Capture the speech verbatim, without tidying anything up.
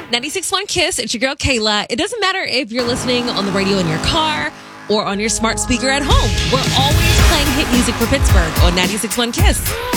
ninety-six point one Kiss. It's your girl, Kayla. It doesn't matter if you're listening on the radio in your car or on your smart speaker at home. We're always playing hit music for Pittsburgh on ninety-six point one Kiss.